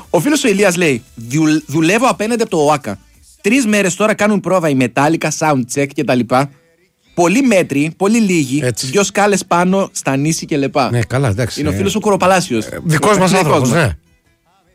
Ο φίλος ο Ηλίας λέει: δουλεύω απέναντι από το ΟΑΚΑ. 3 μέρες τώρα κάνουν πρόβα η Metallica, soundcheck κτλ. Πολλοί μέτροι, πολύ λίγοι. 2 σκάλες πάνω στα νήσι και λεπά. Ναι, καλά, εντάξει. Είναι ο φίλος ο Κοροπαλάσιος. Δικός μας άνθρωπος, ναι.